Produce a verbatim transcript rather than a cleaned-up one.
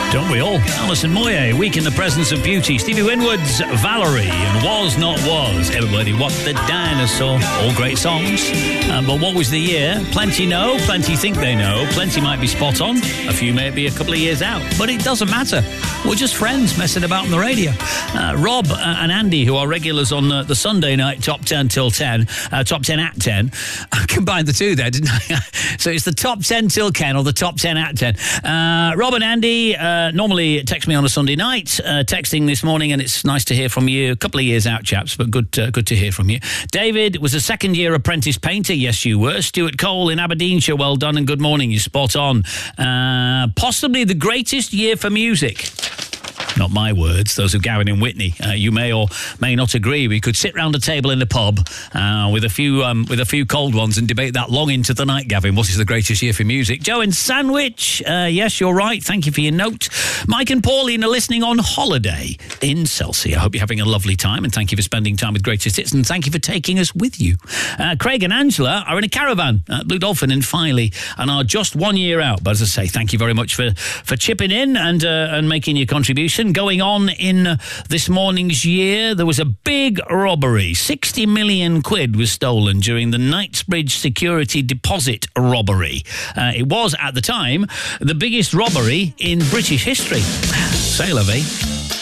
Don't we all? Alison Moyet, Week in the Presence of Beauty. Stevie Winwood's Valerie and Was Not Was. Everybody What the Dinosaur. All great songs. Um, but what was the year? Plenty know, plenty think they know. Plenty might be spot on. A few may be a couple of years out. But it doesn't matter. We're just friends messing about on the radio. Uh, Rob uh, and Andy, who are regulars on uh, the Sunday night Top ten till ten, uh, Top ten at ten. I combined the two there, didn't I? So it's the Top ten till ten or the Top ten at ten. Uh, Rob and Andy uh, normally text me on a Sunday night, uh, texting this morning, and it's nice to hear from you. A couple of years out, chaps, but good uh, good to hear from you. David was a second-year apprentice painter. Yes, you were. Stuart Cole in Aberdeenshire. Well done and good morning. You're spot on. Uh, possibly the greatest year for music. Not my words, those of Gavin and Whitney. Uh, you may or may not agree. We could sit round a table in the pub uh, with a few um, with a few cold ones and debate that long into the night, Gavin. What is the greatest year for music? Joe in Sandwich. Uh, yes, you're right. Thank you for your note. Mike and Pauline are listening on holiday in Chelsea. I hope you're having a lovely time, and thank you for spending time with Greatest Hits, and thank you for taking us with you. Uh, Craig and Angela are in a caravan at Blue Dolphin in Filey and are just one year out. But as I say, thank you very much for, for chipping in and, uh, and making your contribution. Going on in this morning's year, there was a big robbery. sixty million quid was stolen during the Knightsbridge security deposit robbery. Uh, it was, at the time, the biggest robbery in British history. C'est la vie.